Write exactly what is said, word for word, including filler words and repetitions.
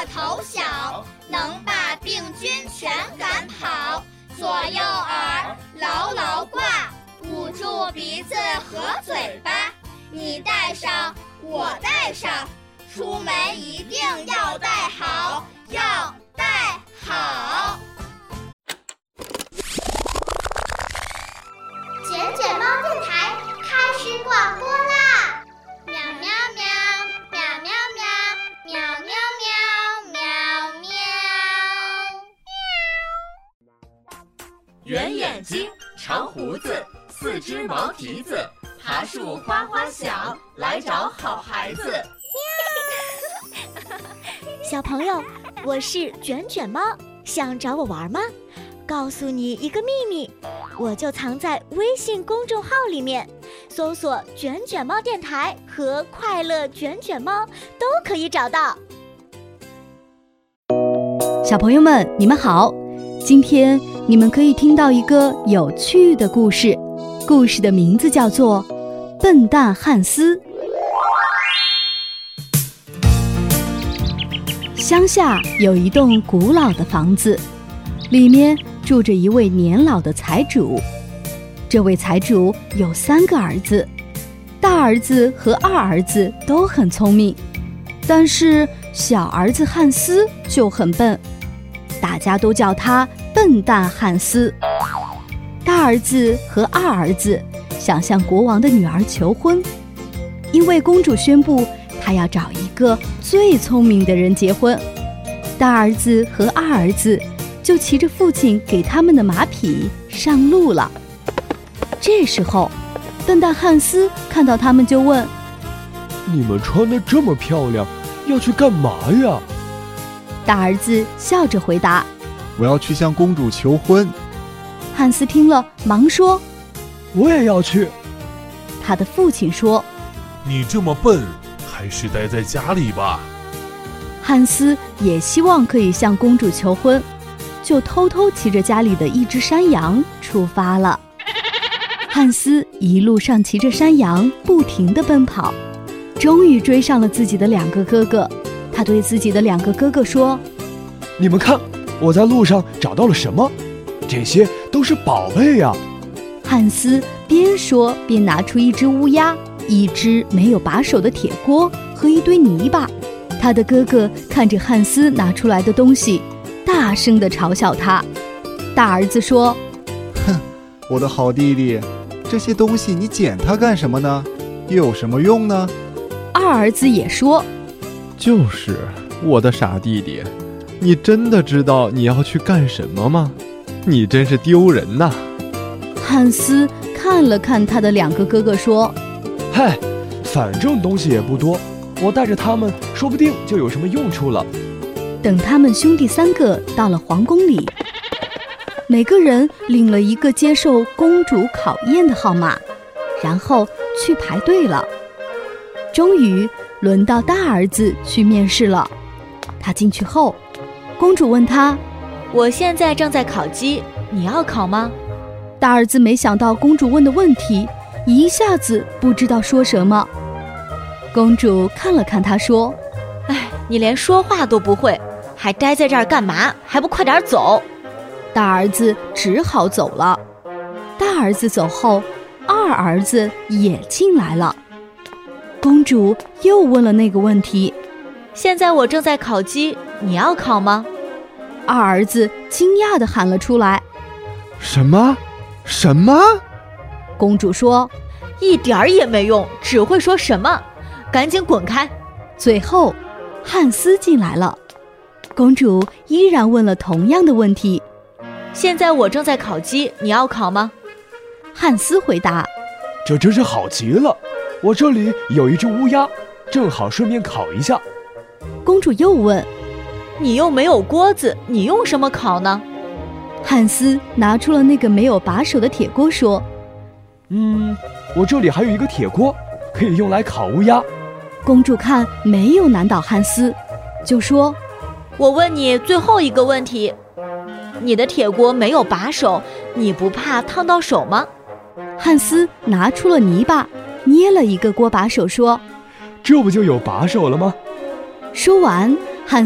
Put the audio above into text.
头小，能把病菌全赶跑。左右耳牢牢挂，捂住鼻子和嘴巴。你戴上，我戴上，出门一定要戴好，要戴好。 卷卷猫电台开始广播啦！喵喵喵，喵喵喵，喵喵喵，喵喵。 圆眼睛，长胡子，四只毛蹄子，爬树花花小，来找好孩子。 小朋友，我是卷卷猫，想找我玩吗？告诉你一个秘密，我就藏在微信公众号里面，搜索卷卷猫电台和快乐卷卷猫都可以找到。 小朋友们，你们好，今天你们可以听到一个有趣的故事，故事的名字叫做《笨蛋汉斯》。乡下有一栋古老的房子，里面住着一位年老的财主。这位财主有三个儿子，大儿子和二儿子都很聪明，但是小儿子汉斯就很笨，大家都叫他笨蛋汉斯。大儿子和二儿子想向国王的女儿求婚，因为公主宣布她要找一个最聪明的人结婚。大儿子和二儿子就骑着父亲给他们的马匹上路了。这时候，笨蛋汉斯看到他们就问： 你们穿得这么漂亮，要去干嘛呀？ 大儿子笑着回答： 我要去向公主求婚。 汉斯听了忙说： 我也要去。 他的父亲说： 你这么笨，还是待在家里吧。 汉斯也希望可以向公主求婚，就偷偷骑着家里的一只山羊出发了。汉斯一路上骑着山羊不停地奔跑，终于追上了自己的两个哥哥。他对自己的两个哥哥说： 你们看，我在路上找到了什么？这些都是宝贝呀！ 汉斯边说边拿出一只乌鸦，一只没有把手的铁锅和一堆泥巴。他的哥哥看着汉斯拿出来的东西，大声地嘲笑他。大儿子说： 哼，我的好弟弟，这些东西你捡它干什么呢？又有什么用呢？ 二儿子也说： 就是我的傻弟弟，你真的知道你要去干什么吗？你真是丢人呐！ 汉斯看了看他的两个哥哥说： 嗨，反正东西也不多，我带着他们说不定就有什么用处了。 等他们兄弟三个到了皇宫里，每个人领了一个接受公主考验的号码，然后去排队了。终于轮到大儿子去面试了。他进去后，公主问他： 我现在正在考级，你要考吗？ 大儿子没想到公主问的问题，一下子不知道说什么。公主看了看他说： 哎，你连说话都不会，还待在这儿干嘛？还不快点走！ 大儿子只好走了。大儿子走后，二儿子也进来了。公主又问了那个问题： 现在我正在考级，你要考吗？ 二儿子惊讶地喊了出来： 什么？什么？ 公主说： 一点儿也没用，只会说什么，赶紧滚开！ 最后，汉斯进来了。公主依然问了同样的问题： 现在我正在考级，你要考吗？ 汉斯回答： 这真是好极了，我这里有一只乌鸦，正好顺便烤一下。 公主又问： 你又没有锅子，你用什么烤呢？ 汉斯拿出了那个没有把手的铁锅说： 嗯，我这里还有一个铁锅，可以用来烤乌鸦。 公主看没有难倒汉斯，就说： 我问你最后一个问题，你的铁锅没有把手，你不怕烫到手吗？ 汉斯拿出了泥巴，捏了一个锅把手说： 这不就有把手了吗？ 说完